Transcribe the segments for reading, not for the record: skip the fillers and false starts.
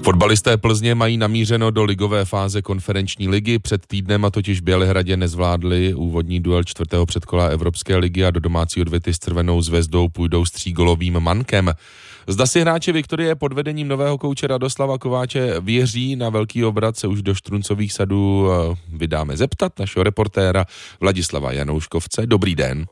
Fotbalisté Plzně mají namířeno do ligové fáze konferenční ligy. Před týdnem a totiž v Bělehradě nezvládli úvodní duel 4. předkola Evropské ligy a do domácí odvety s Crvenou zvezdou půjdou s 3gólovým mankem. Zda si hráči Viktorie pod vedením nového kouče Radoslava Kováče věří na velký obrat, se už do Štruncových sadů vydáme zeptat našeho reportéra Vladislava Janouškovce. Dobrý den.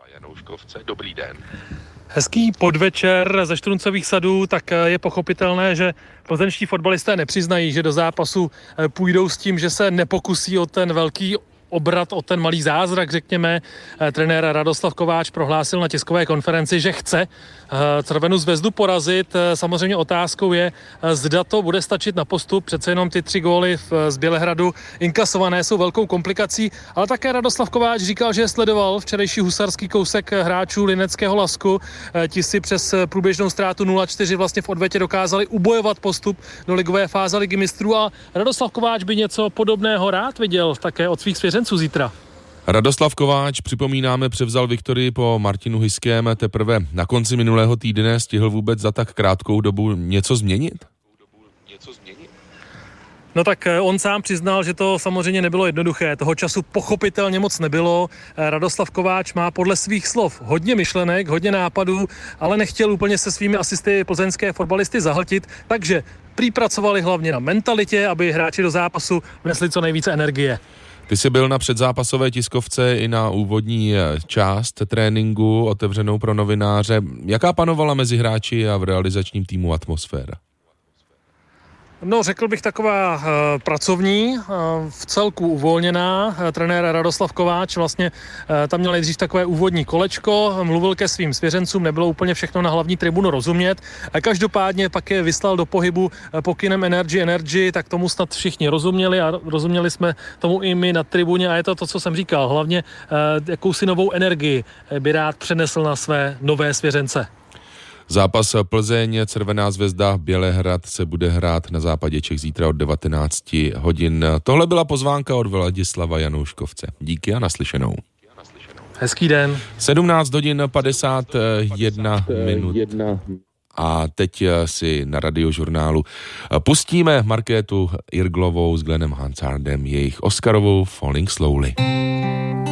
Hezký podvečer ze Štruncových sadů, tak je pochopitelné, že plzeňští fotbalisté nepřiznají, že do zápasu půjdou s tím, že se nepokusí o ten velký obrat, o ten malý zázrak, řekněme. Trenér Radoslav Kováč prohlásil na tiskové konferenci, že chce Crvenou zvezdu porazit. Samozřejmě otázkou je, zda to bude stačit na postup. Přece jenom ty 3 góly z Bělehradu inkasované jsou velkou komplikací, ale také Radoslav Kováč říkal, že sledoval včerejší husarský kousek hráčů lineckého Lasku. Ti si přes průběžnou ztrátu 0-4 vlastně v odvetě dokázali ubojovat postup do ligové fáze Ligy mistrů a Radoslav Kováč by něco podobného rád viděl také od svých svěřenců zítra. Radoslav Kováč, připomínáme, převzal Viktorii po Martinu Hyském teprve na konci minulého týdne. Stihl vůbec za tak krátkou dobu něco změnit? No tak on sám přiznal, že to samozřejmě nebylo jednoduché. Toho času pochopitelně moc nebylo. Radoslav Kováč má podle svých slov hodně myšlenek, hodně nápadů, ale nechtěl úplně se svými asisty plzeňské fotbalisty zahltit, takže pracovali hlavně na mentalitě, aby hráči do zápasu vnesli co nejvíce energie. Ty jsi byl na předzápasové tiskovce i na úvodní část tréninku otevřenou pro novináře. Jaká panovala mezi hráči a v realizačním týmu atmosféra? No, řekl bych taková pracovní, v celku uvolněná. Trenér Radoslav Kováč vlastně tam měl nejdřív takové úvodní kolečko, mluvil ke svým svěřencům, nebylo úplně všechno na hlavní tribunu rozumět. Každopádně pak je vyslal do pohybu pokynem Energy, tak tomu snad všichni rozuměli a rozuměli jsme tomu i my na tribuně a je to, co jsem říkal. Hlavně jakousi novou energii by rád přenesl na své nové svěřence. Zápas Plzeň, Crvená zvezda, Bělehrad se bude hrát na západě Čech zítra od 19 hodin. Tohle byla pozvánka od Vladislava Janouškovce. Díky a naslyšenou. Hezký den. 17 hodin 51 minut. A teď si na Radiožurnálu pustíme Markétu Irglovou s Glennem Hansardem, jejich Oscarovou Falling Slowly.